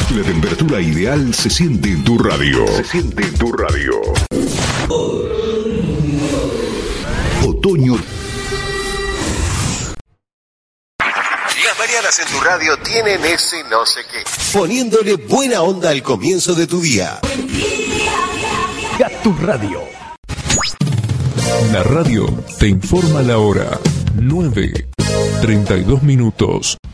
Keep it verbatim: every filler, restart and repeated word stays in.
La temperatura ideal se siente en tu radio. Se siente en tu radio. Otoño. Las mañanas en tu radio tienen ese no sé qué. Poniéndole buena onda al comienzo de tu día. Tu radio. La radio te informa la hora. nueve, treinta y dos minutos.